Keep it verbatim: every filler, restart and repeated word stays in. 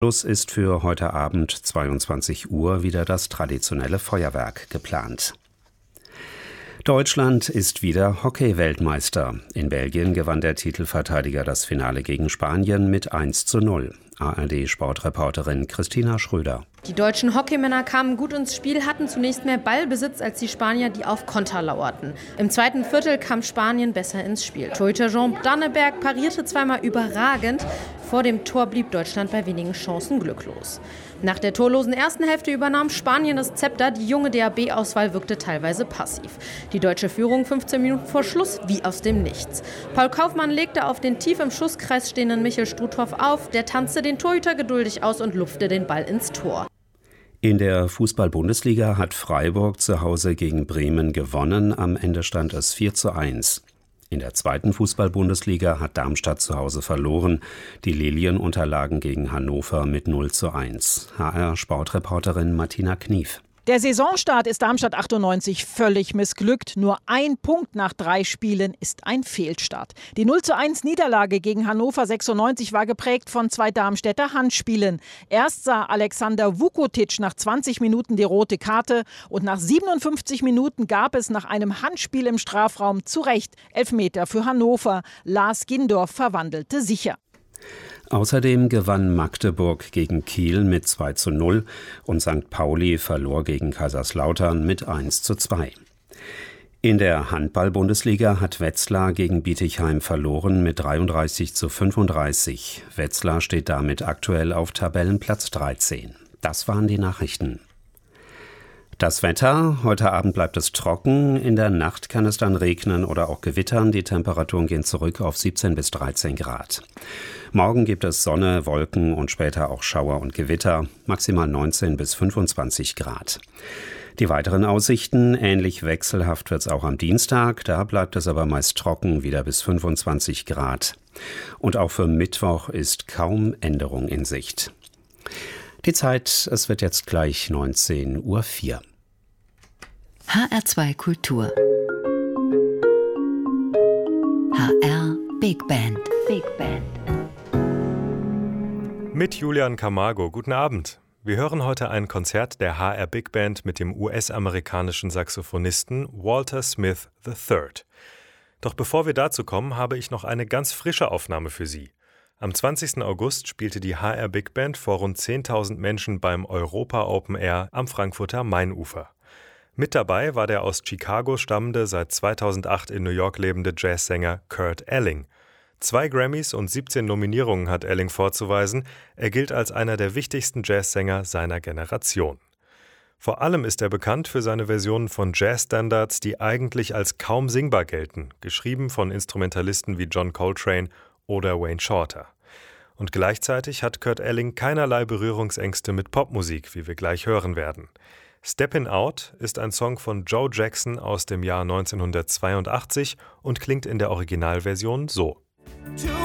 Schluss ist für heute Abend zweiundzwanzig Uhr wieder das traditionelle Feuerwerk geplant. Deutschland ist wieder Hockey-Weltmeister. In Belgien gewann der Titelverteidiger das Finale gegen Spanien mit eins zu null. A R D-Sportreporterin Christina Schröder. Die deutschen Hockeymänner kamen gut ins Spiel, hatten zunächst mehr Ballbesitz als die Spanier, die auf Konter lauerten. Im zweiten Viertel kam Spanien besser ins Spiel. Torhüter Jean Danneberg parierte zweimal überragend. Vor dem Tor blieb Deutschland bei wenigen Chancen glücklos. Nach der torlosen ersten Hälfte übernahm Spanien das Zepter. Die junge D A B-Auswahl wirkte teilweise passiv. Die deutsche Führung fünfzehn Minuten vor Schluss wie aus dem Nichts. Paul Kaufmann legte auf den tief im Schusskreis stehenden Michel Struthoff auf. Der tanzte den Torhüter geduldig aus und lupfte den Ball ins Tor. In der Fußball-Bundesliga hat Freiburg zu Hause gegen Bremen gewonnen. Am Ende stand es vier zu eins. In der zweiten Fußball-Bundesliga hat Darmstadt zu Hause verloren. Die Lilien unterlagen gegen Hannover mit null zu eins. H R-Sportreporterin Martina Knief. Der Saisonstart ist Darmstadt achtundneunzig völlig missglückt. Nur ein Punkt nach drei Spielen ist ein Fehlstart. Die null zu eins Niederlage gegen Hannover sechsundneunzig war geprägt von zwei Darmstädter Handspielen. Erst sah Alexander Vukotic nach zwanzig Minuten die rote Karte und nach siebenundfünfzig Minuten gab es nach einem Handspiel im Strafraum zu Recht Elfmeter für Hannover. Lars Gindorf verwandelte sicher. Außerdem gewann Magdeburg gegen Kiel mit zwei zu null und Sankt Pauli verlor gegen Kaiserslautern mit eins zu zwei. In der Handball-Bundesliga hat Wetzlar gegen Bietigheim verloren mit dreiunddreißig zu fünfunddreißig. Wetzlar steht damit aktuell auf Tabellenplatz dreizehn. Das waren die Nachrichten. Das Wetter: Heute Abend bleibt es trocken, in der Nacht kann es dann regnen oder auch gewittern. Die Temperaturen gehen zurück auf siebzehn bis dreizehn Grad. Morgen gibt es Sonne, Wolken und später auch Schauer und Gewitter, maximal neunzehn bis fünfundzwanzig Grad. Die weiteren Aussichten: ähnlich wechselhaft wird es auch am Dienstag, da bleibt es aber meist trocken, wieder bis fünfundzwanzig Grad. Und auch für Mittwoch ist kaum Änderung in Sicht. Die Zeit: es wird jetzt gleich neunzehn Uhr vier. H R zwei Kultur. H R Big Band. Big Band. Mit Julian Camargo. Guten Abend. Wir hören heute ein Konzert der H R Big Band mit dem U S-amerikanischen Saxophonisten Walter Smith der Dritte. Doch bevor wir dazu kommen, habe ich noch eine ganz frische Aufnahme für Sie. Am zwanzigsten August spielte die H R Big Band vor rund zehntausend Menschen beim Europa Open Air am Frankfurter Mainufer. Mit dabei war der aus Chicago stammende, seit zweitausendacht in New York lebende Jazzsänger Kurt Elling. Zwei Grammys und siebzehn Nominierungen hat Elling vorzuweisen. Er gilt als einer der wichtigsten Jazzsänger seiner Generation. Vor allem ist er bekannt für seine Versionen von Jazzstandards, die eigentlich als kaum singbar gelten, geschrieben von Instrumentalisten wie John Coltrane oder Wayne Shorter. Und gleichzeitig hat Kurt Elling keinerlei Berührungsängste mit Popmusik, wie wir gleich hören werden. Steppin' Out ist ein Song von Joe Jackson aus dem Jahr neunzehnhundertzweiundachtzig und klingt in der Originalversion so.